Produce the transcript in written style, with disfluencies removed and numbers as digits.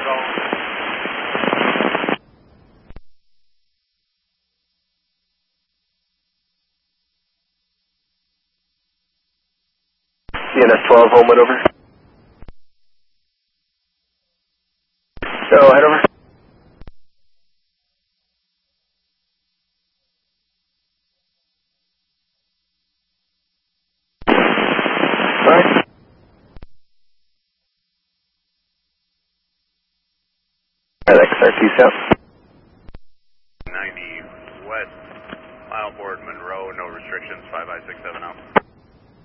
ENS 12, Homewood over. Go, head over. Alright. Alright, XRT south. 90 west, mile board Monroe, no restrictions, 5567 out.